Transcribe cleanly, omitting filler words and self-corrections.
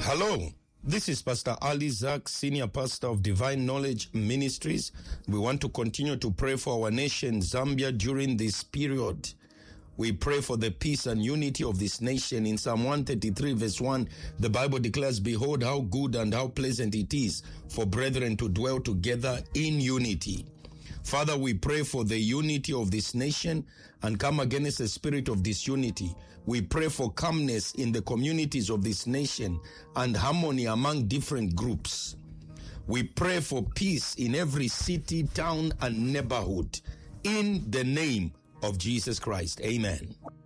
Hello, this is Pastor Ali Zak, Senior Pastor of Divine Knowledge Ministries. We want to continue to pray for our nation, Zambia, during this period. We pray for the peace and unity of this nation. In Psalm 133 verse 1, the Bible declares, "Behold how good and how pleasant it is for brethren to dwell together in unity." Father, we pray for the unity of this nation and come against the spirit of disunity. We pray for calmness in the communities of this nation and harmony among different groups. We pray for peace in every city, town, and neighborhood. In the name of Jesus Christ. Amen.